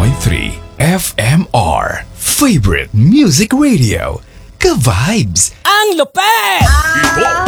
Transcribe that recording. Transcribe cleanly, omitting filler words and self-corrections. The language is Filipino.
101.3 FMR Favorite Music Radio. Ka-vibes! Ang lupet! Ito